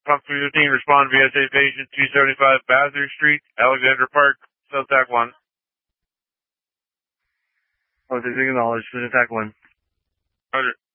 Pump 315, respond VSA patient 275 Bathurst Street, Alexandra Park, South TAC 1. Oh, they acknowledged, South TAC 1. Roger.